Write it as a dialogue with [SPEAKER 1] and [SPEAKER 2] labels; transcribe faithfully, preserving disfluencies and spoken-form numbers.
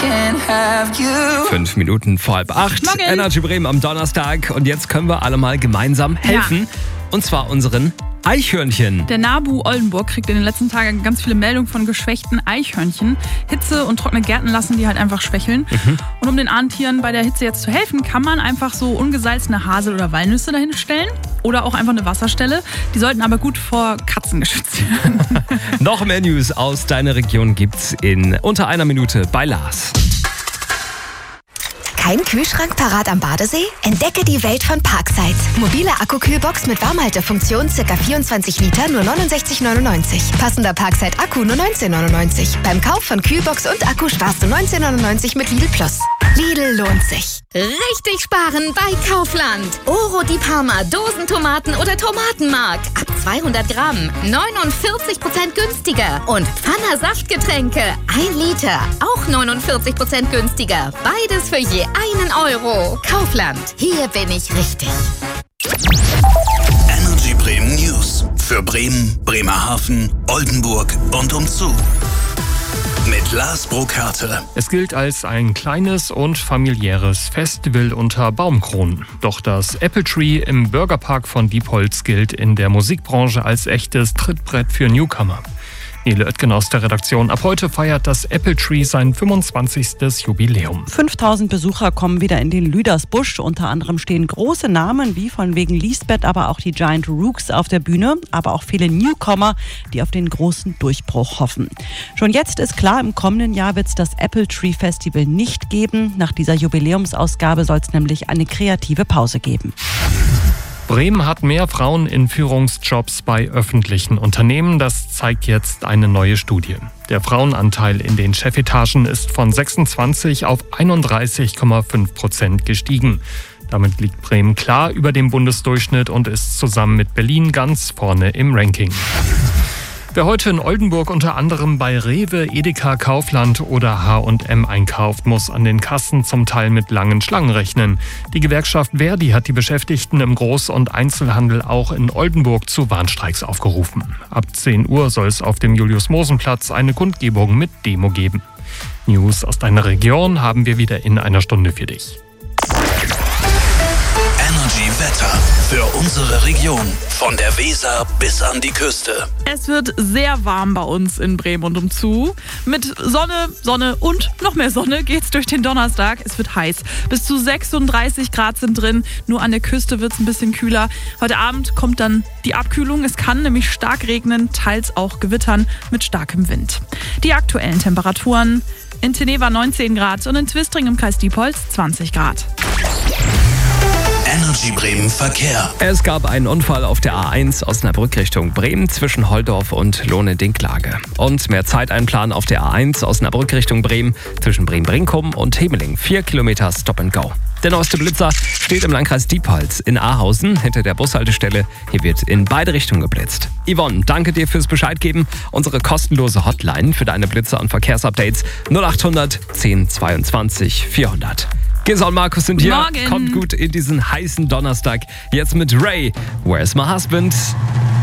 [SPEAKER 1] can't have you.
[SPEAKER 2] Fünf Minuten vor halb acht.
[SPEAKER 3] Morgen.
[SPEAKER 2] Energy Bremen am Donnerstag. Und jetzt können wir alle mal gemeinsam helfen.
[SPEAKER 3] Ja.
[SPEAKER 2] Und zwar unseren Eichhörnchen.
[SPEAKER 3] Der NABU Oldenburg kriegt in den letzten Tagen ganz viele Meldungen von geschwächten Eichhörnchen. Hitze und trockene Gärten lassen die halt einfach schwächeln.
[SPEAKER 2] Mhm.
[SPEAKER 3] Und um den Armtieren bei der Hitze jetzt zu helfen, kann man einfach so ungesalzene Hasel- oder Walnüsse dahin stellen. Oder auch einfach eine Wasserstelle. Die sollten aber gut vor Katzen geschützt werden.
[SPEAKER 2] Noch mehr News aus deiner Region gibt's in unter einer Minute bei Lars.
[SPEAKER 4] Kein Kühlschrank parat am Badesee? Entdecke die Welt von Parkside. Mobile Akku-Kühlbox mit Warmhaltefunktion, ca. vierundzwanzig Liter, nur neunundsechzig neunundneunzig. Passender Parkside-Akku nur neunzehn neunundneunzig. Beim Kauf von Kühlbox und Akku sparst du neunzehn neunundneunzig mit Lidl Plus. Lidl lohnt sich.
[SPEAKER 5] Richtig sparen bei Kaufland. Oro di Parma, Dosentomaten oder Tomatenmark. Ab zweihundert Gramm, neunundvierzig Prozent günstiger. Und Pfanner Saftgetränke, ein Liter, auch neunundvierzig Prozent günstiger. Beides für je einen Euro. Kaufland, hier bin ich richtig.
[SPEAKER 6] Energy Bremen News. Für Bremen, Bremerhaven, Oldenburg und umzu. Mit Lars Burkhardt.
[SPEAKER 7] Es gilt als ein kleines und familiäres Festival unter Baumkronen. Doch das Apple Tree im Bürgerpark von Diepholz gilt in der Musikbranche als echtes Trittbrett für Newcomer. Nele Oettgen aus der Redaktion. Ab heute feiert das Apple Tree sein fünfundzwanzigstes Jubiläum.
[SPEAKER 8] fünftausend Besucher kommen wieder in den Lüdersbusch. Unter anderem stehen große Namen wie von wegen Lisbeth, aber auch die Giant Rooks auf der Bühne. Aber auch viele Newcomer, die auf den großen Durchbruch hoffen. Schon jetzt ist klar, im kommenden Jahr wird es das Apple Tree Festival nicht geben. Nach dieser Jubiläumsausgabe soll es nämlich eine kreative Pause geben.
[SPEAKER 7] Bremen hat mehr Frauen in Führungsjobs bei öffentlichen Unternehmen. Das zeigt jetzt eine neue Studie. Der Frauenanteil in den Chefetagen ist von sechsundzwanzig auf einunddreißig Komma fünf Prozent gestiegen. Damit liegt Bremen klar über dem Bundesdurchschnitt und ist zusammen mit Berlin ganz vorne im Ranking. Wer heute in Oldenburg unter anderem bei Rewe, Edeka, Kaufland oder H und M einkauft, muss an den Kassen zum Teil mit langen Schlangen rechnen. Die Gewerkschaft Verdi hat die Beschäftigten im Groß- und Einzelhandel auch in Oldenburg zu Warnstreiks aufgerufen. Ab zehn Uhr soll es auf dem Julius-Mosen-Platz eine Kundgebung mit Demo geben. News aus deiner Region haben wir wieder in einer Stunde für dich.
[SPEAKER 6] Energy Wetter für unsere Region. Von der Weser bis an die Küste.
[SPEAKER 3] Es wird sehr warm bei uns in Bremen und umzu. Mit Sonne, Sonne und noch mehr Sonne geht's durch den Donnerstag. Es wird heiß. Bis zu sechsunddreißig Grad sind drin. Nur an der Küste wird's ein bisschen kühler. Heute Abend kommt dann die Abkühlung. Es kann nämlich stark regnen, teils auch gewittern mit starkem Wind. Die aktuellen Temperaturen: in Teneva neunzehn Grad und in Twistring im Kreis Diepholz zwanzig Grad.
[SPEAKER 6] Energy Bremen Verkehr.
[SPEAKER 2] Es gab einen Unfall auf der A eins Osnabrück Richtung Bremen zwischen Holdorf und Lohne-Dinklage. Und mehr Zeit einplanen auf der A eins Osnabrück Richtung Bremen zwischen Bremen-Brinkum und Hemeling. Vier Kilometer Stop and Go. Der neueste Blitzer steht im Landkreis Diepholz in Ahausen hinter der Bushaltestelle. Hier wird in beide Richtungen geblitzt. Yvonne, danke dir fürs Bescheid geben. Unsere kostenlose Hotline für deine Blitzer und Verkehrsupdates null achthundert zehn zweiundzwanzig vierhundert. Gesa und Markus sind hier.
[SPEAKER 3] Morgen.
[SPEAKER 2] Kommt gut in diesen heißen Donnerstag. Jetzt mit Ray. Where's my husband?